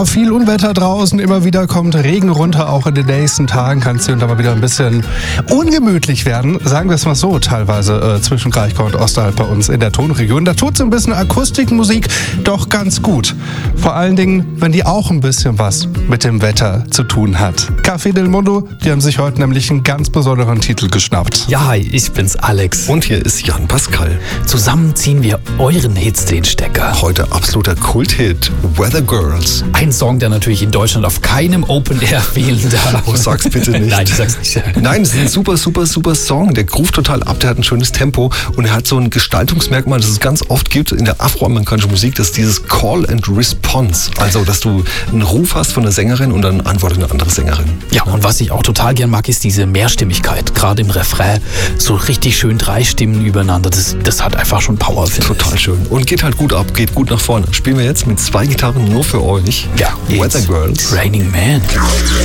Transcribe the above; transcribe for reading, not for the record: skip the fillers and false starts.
Viel Unwetter draußen, immer wieder kommt Regen runter, auch in den nächsten Tagen kann es hier und da mal wieder ein bisschen ungemütlich werden, sagen wir es mal so, teilweise zwischen Kraichgau und Osterhalb bei uns in der Tonregion. Da tut so ein bisschen Akustikmusik doch ganz gut. Vor allen Dingen, wenn die auch ein bisschen was mit dem Wetter zu tun hat. Café del Mundo, die haben sich heute nämlich einen ganz besonderen Titel geschnappt. Ja, hi, ich bin's Alex. Und hier ist Jan Pascal. Zusammen ziehen wir euren Hits den Stecker. Heute absoluter Kulthit, Weather Girls. Ein Song, der natürlich in Deutschland auf keinem Open Air fehlen darf. Oh, sag's bitte nicht. Nein, ich sag's nicht. Nein, es ist ein super Song. Der groovt total ab, der hat ein schönes Tempo und er hat so ein Gestaltungsmerkmal, das es ganz oft gibt in der afroamerikanischen Musik, das ist dieses Call and Response. Also, dass du einen Ruf hast von der Sängerin und dann antwortet eine andere Sängerin. Ja, und was ich auch total gern mag, ist diese Mehrstimmigkeit. Gerade im Refrain, so richtig schön 3 Stimmen übereinander. Das hat einfach schon Power, finde ich. Total schön. Und geht halt gut ab, geht gut nach vorne. Spielen wir jetzt mit 2 Gitarren nur für euch. Ja, Weather Girls. Raining Man.